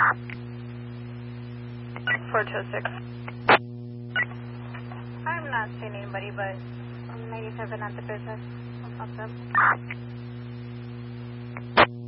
426. I'm not seeing anybody, but 97 at the business. What's up?